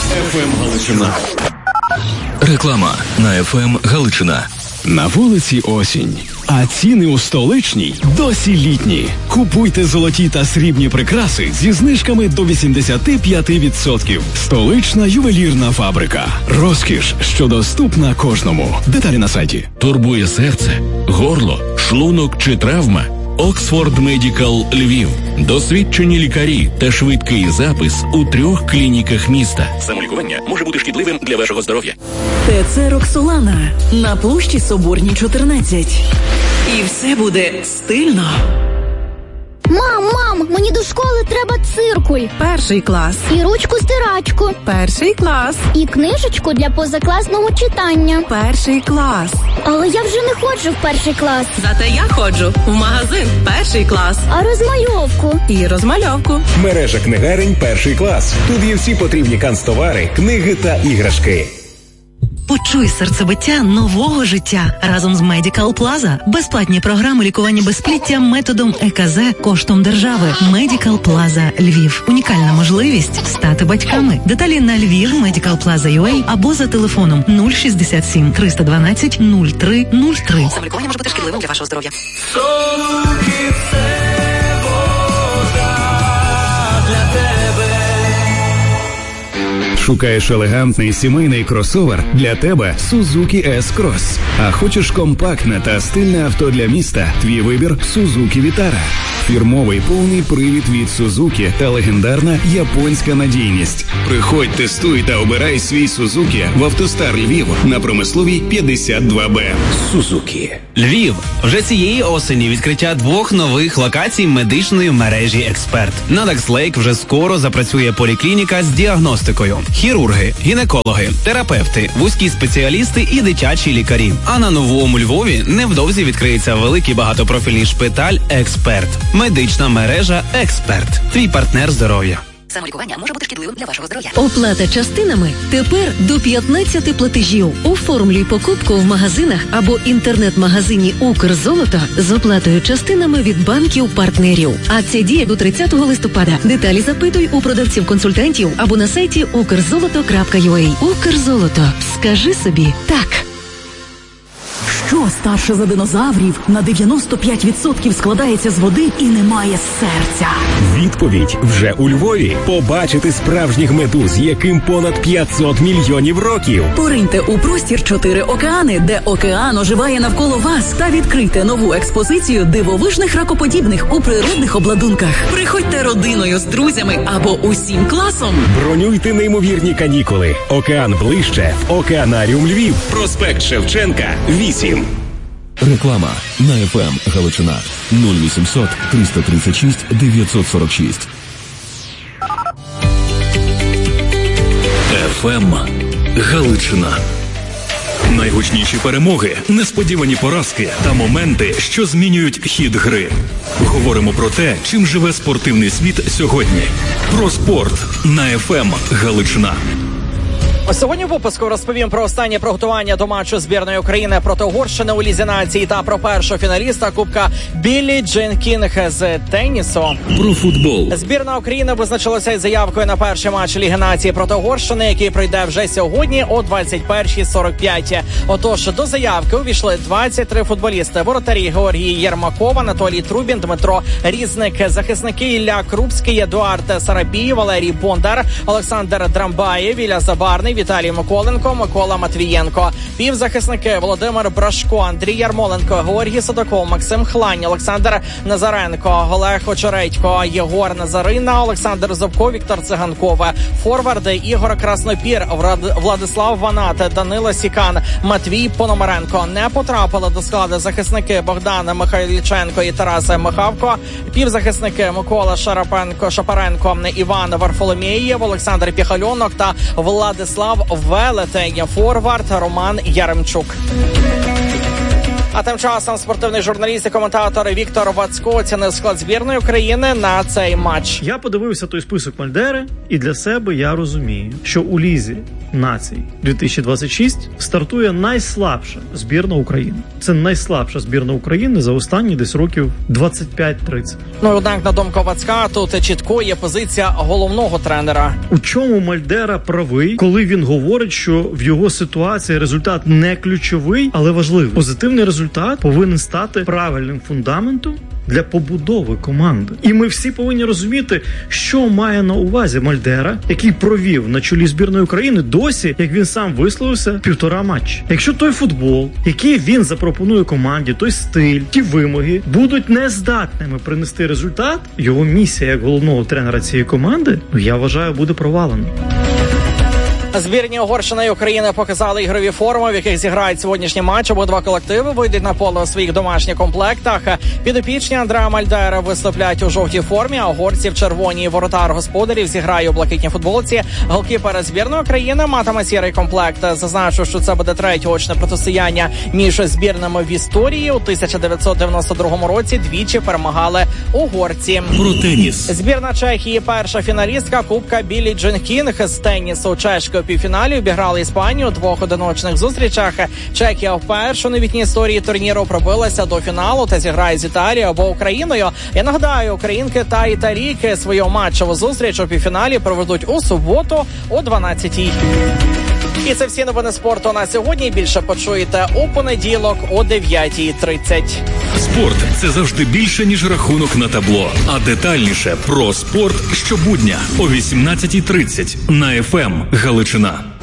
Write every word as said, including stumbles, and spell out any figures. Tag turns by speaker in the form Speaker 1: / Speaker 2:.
Speaker 1: еф ем Галичина.
Speaker 2: Реклама на еф ем Галичина.
Speaker 1: На вулиці осінь, а ціни у столичній досі літні. Купуйте золоті та срібні прикраси зі знижками до вісімдесят п'ять відсотків. Столична ювелірна фабрика. Розкіш, що доступна кожному. Деталі на сайті.
Speaker 2: Турбує серце, горло, шлунок чи травма? Оксфорд Медикал Львів. Досвідчені лікарі та швидкий запис у трьох клініках міста. Самолікування може бути шкідливим для вашого здоров'я.
Speaker 3: ТЦ «Роксолана» на площі Соборній, чотирнадцять. І все буде стильно.
Speaker 4: Мам, мам, мені до школи треба циркуль.
Speaker 5: Перший клас.
Speaker 4: І ручку-стирачку.
Speaker 5: Перший клас.
Speaker 4: І книжечку для позакласного читання.
Speaker 5: Перший клас.
Speaker 4: Але я вже не ходжу в перший клас.
Speaker 5: Зате я ходжу в магазин перший клас.
Speaker 4: А розмальовку?
Speaker 5: І розмальовку.
Speaker 6: Мережа книгарень перший клас. Тут є всі потрібні канцтовари, книги та іграшки.
Speaker 7: Почуй серцебиття нового життя разом з Medical Plaza. Безплатні програми лікування безпліття методом е ка зет коштом держави. Medical Plaza Львів. Унікальна можливість стати батьками. Деталі на Львів Медикал Плаза ю а або за телефоном нуль шістдесят сім триста дванадцять нуль три нуль три.
Speaker 5: Самолікування може бути шкідливим для вашого здоров'я.
Speaker 6: Шукаєш елегантний сімейний кросовер? Для тебе Suzuki S-Cross. А хочеш компактне та стильне авто для міста? Твій вибір Suzuki Vitara. Фірмовий повний привід від Suzuki та легендарна японська надійність. Приходь, тестуй та обирай свій Suzuki в Автостар Львів на Промисловій п'ятдесят два Б.
Speaker 8: Suzuki. Львів. Вже цієї осені відкриття двох нових локацій медичної мережі «Експерт». На Дакслейк вже скоро запрацює поліклініка з діагностикою. Хірурги, гінекологи, терапевти, вузькі спеціалісти і дитячі лікарі. А на Новому Львові невдовзі відкриється великий багатопрофільний шпиталь «Експерт». Медична мережа «Експерт». Твій партнер здоров'я.
Speaker 5: Самолікування може бути шкідливим для вашого здоров'я.
Speaker 7: Оплата частинами тепер до п'ятнадцяти платежів. Оформлюй покупку в магазинах або інтернет-магазині «Укрзолото» з оплатою частинами від банків-партнерів. Акція діє до тридцятого листопада. Деталі запитуй у продавців-консультантів або на сайті укрзолото крапка ю а. «Укрзолото». Скажи собі «так».
Speaker 3: Що старше за динозаврів на дев'яносто п'ять відсотків складається з води і не має серця?
Speaker 6: Відповідь вже у Львові. Побачити справжніх медуз, яким понад п'ятсот мільйонів років.
Speaker 3: Пориньте у простір чотири океани, де океан оживає навколо вас, та відкрийте нову експозицію дивовижних ракоподібних у природних обладунках. Приходьте родиною з друзями або усім класом.
Speaker 6: Бронюйте неймовірні канікули. Океан ближче в Океанаріум Львів. Проспект Шевченка, вісім.
Speaker 2: Реклама на еф ем Галичина. нуль вісімсот триста тридцять шість дев'ятсот сорок шість. еф ем Галичина. Найгучніші перемоги, несподівані поразки та моменти, що змінюють хід гри. Говоримо про те, чим живе спортивний світ сьогодні. Про спорт на еф ем Галичина.
Speaker 9: Сьогодні в випуску розповім про останнє приготування до матчу збірної України проти Угорщини у Лізі націй та про першого фіналіста Кубка Біллі Джин Кінг з тенісу.
Speaker 2: Про футбол.
Speaker 9: Збірна України визначилася із заявкою на перший матч Ліги націй проти Угорщини, який пройде вже сьогодні о двадцять першій сорок п'ять. Отож, до заявки увійшли двадцять три футболісти. Воротарі Георгій Єрмаков, Анатолій Трубін, Дмитро Різник, захисники Ілля Крупський, Едуард Сарабій, Валерій Бондар, Олександр Драмбаєв, Ілля Забарний, Віталій Миколенко, Микола Матвієнко. Півзахисники Володимир Брашко, Андрій Ярмоленко, Георгій Садоков, Максим Хлань, Олександр Назаренко, Олег Очередько, Єгор Назарина, Олександр Зубко, Віктор Циганков. Форварди Ігор Краснопір, Владислав Ванат, Данила Сікан, Матвій Пономаренко. Не потрапили до складу захисники Богдан Михайліченко і Тарас Михавко. Півзахисники Микола Шарапенко, Шапаренко, Іван Варфоломєєв, Олександр Піхальонок та Владислав Велетень. Форвард Роман Яремчук. А тим часом спортивний журналіст і коментатор Віктор Вацько оцінив склад збірної України на цей матч.
Speaker 10: Я подивився той список Мальдери, і для себе я розумію, що у Лізі націй дві тисячі двадцять шість стартує найслабша збірна України. Це найслабша збірна України за останні десь років двадцять п'ять тридцять.
Speaker 9: Ну, однак, на думку Вацька, тут чітко є позиція головного тренера.
Speaker 10: У чому Мальдера правий, коли він говорить, що в його ситуації результат не ключовий, але важливий. Позитивний результат повинен стати правильним фундаментом для побудови команди. І ми всі повинні розуміти, що має на увазі Мальдера, який провів на чолі збірної України досі, як він сам висловився, півтора матчі. Якщо той футбол, який він запропонує команді, той стиль, ті вимоги будуть нездатними принести результат, його місія як головного тренера цієї команди, я вважаю, буде провалена.
Speaker 9: Збірні Угорщини і України показали ігрові форми, в яких зіграють сьогоднішній матч. Обидва колективи вийдуть на поле у своїх домашніх комплектах. Підопічні Андреа Мальдера виступлять у жовтій формі, а угорці в червоній. Воротар господарів зіграє у блакитній футболці. Голкіпер збірної України матиме сірий комплект. Зазначу, що це буде третє очне протистояння між збірними в історії. У тисяча дев'ятсот дев'яносто другому році двічі перемагали угорці.
Speaker 2: Про теніс.
Speaker 9: Збірна Чехії перша фіналістка Кубка Біллі Джин Кінг з тенісу. Чешки у півфіналі обіграли Іспанію у двох одиночних зустрічах. Чехія вперше у новітній історії турніру пробилася до фіналу та зіграє з Італією або Україною. Я нагадаю, українки та італійки свою матчеву зустріч у півфіналі проведуть у суботу о дванадцятій. І це всі новини спорту на сьогодні. Більше почуєте у понеділок о дев'ятій тридцять.
Speaker 2: Спорт – це завжди більше, ніж рахунок на табло. А детальніше про спорт щобудня о вісімнадцятій тридцять на еф ем Галичина.